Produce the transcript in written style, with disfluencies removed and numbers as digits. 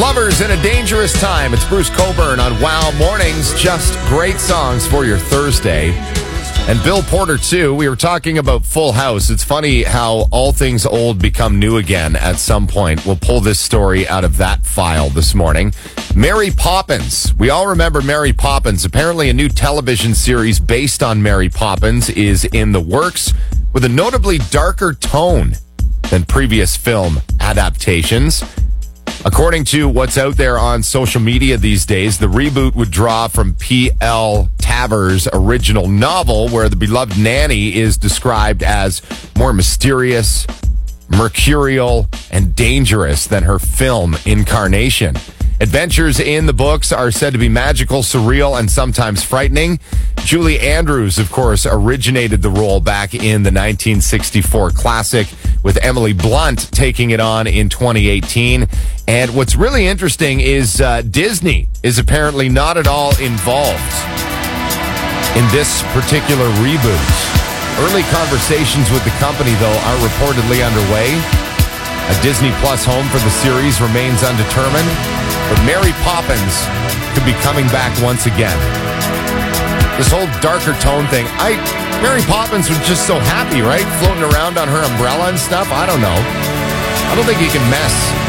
Lovers in a Dangerous Time. It's Bruce Coburn on Wow Mornings. Just great songs for your Thursday. And Bill Porter, too. We were talking about Full House. It's funny how all things old become new again at some point. We'll pull this story out of that file this morning. Mary Poppins. We all remember Mary Poppins. Apparently a new television series based on Mary Poppins is in the works with a notably darker tone than previous film adaptations. According to what's out there on social media these days, the reboot would draw from P.L. Taver's original novel, where the beloved nanny is described as more mysterious, mercurial, and dangerous than her film incarnation. Adventures in the books are said to be magical, surreal, and sometimes frightening. Julie Andrews, of course, originated the role back in the 1964 classic, with Emily Blunt taking it on in 2018. And what's really interesting is Disney is apparently not at all involved in this particular reboot. Early conversations with the company, though, are reportedly underway. A Disney Plus home for the series remains undetermined, but Mary Poppins could be coming back once again. This whole darker tone thing, Mary Poppins was just so happy, right? Floating around on her umbrella and stuff. I don't know. I don't think you can mess